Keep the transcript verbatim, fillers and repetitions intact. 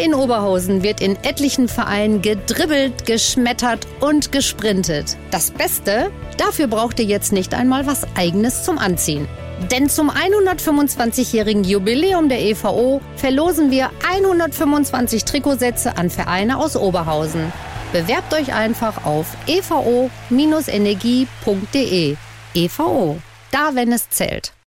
in Oberhausen wird in etlichen Vereinen gedribbelt, geschmettert und gesprintet. Das Beste? Dafür braucht ihr jetzt nicht einmal was Eigenes zum Anziehen. Denn zum hundertfünfundzwanzigjährigen Jubiläum der E V O verlosen wir hundertfünfundzwanzig Trikotsätze an Vereine aus Oberhausen. Bewerbt euch einfach auf e v o Bindestrich energie Punkt d e. E V O, da wenn es zählt.